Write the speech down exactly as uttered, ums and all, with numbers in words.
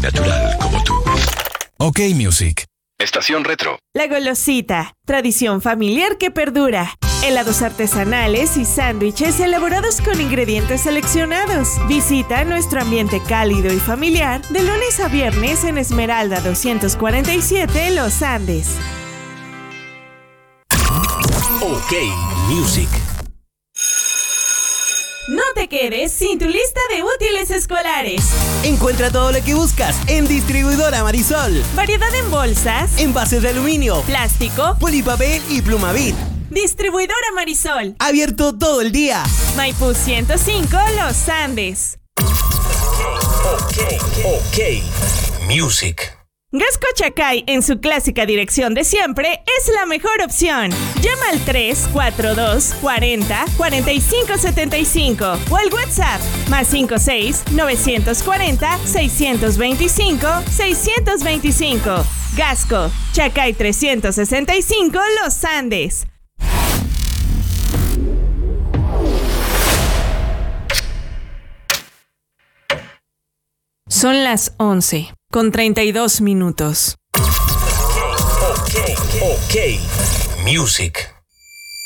natural como tú. OK Music. Estación Retro. La Golosita, tradición familiar que perdura. Helados artesanales y sándwiches elaborados con ingredientes seleccionados. Visita nuestro ambiente cálido y familiar de lunes a viernes en Esmeralda doscientos cuarenta y siete, Los Andes. OK Music. No te quedes sin tu lista de útiles escolares. Encuentra todo lo que buscas en Distribuidora Marisol. Variedad en bolsas, Envases de aluminio, plástico, polipapel y Plumavit. Distribuidora Marisol. Abierto todo el día. Maipú ciento cinco, Los Andes. OK, OK Music. Gasco Chacay, en su clásica dirección de siempre, es la mejor opción. Llama al tres cuatro dos, cuarenta, cuarenta y cinco setenta y cinco o al WhatsApp más cinco seis, novecientos cuarenta, seiscientos veinticinco, seiscientos veinticinco. Gasco Chacay trescientos sesenta y cinco, Los Andes. Son las once, con treinta y dos minutos. OK, OK Music.